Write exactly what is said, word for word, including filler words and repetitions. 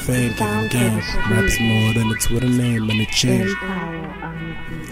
fame, giving game. Raps more than a Twitter name and a change.